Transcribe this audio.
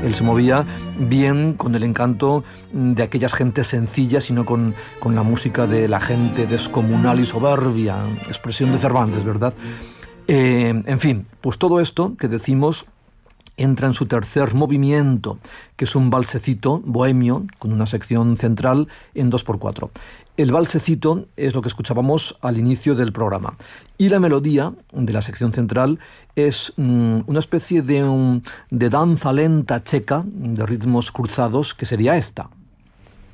Él se movía bien con el encanto de aquellas gentes sencillas, sino con la música de la gente descomunal y soberbia, expresión de Cervantes, ¿verdad? En fin, pues todo esto que decimos entra en su tercer movimiento, que es un valsecito bohemio, con una sección central en 2x4. El valsecito es lo que escuchábamos al inicio del programa. Y la melodía de la sección central es una especie de danza lenta checa, de ritmos cruzados, que sería esta.